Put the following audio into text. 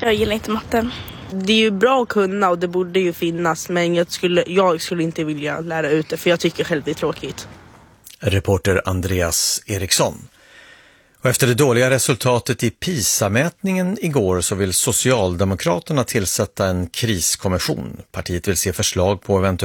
jag gillar inte matten. Det är ju bra att kunna och det borde ju finnas, men jag skulle inte vilja lära ut det för jag tycker själv det är tråkigt. Reporter Andreas Eriksson. Och efter det dåliga resultatet i PISA-mätningen igår så vill Socialdemokraterna tillsätta en kriskommission. Partiet vill se förslag på eventuellt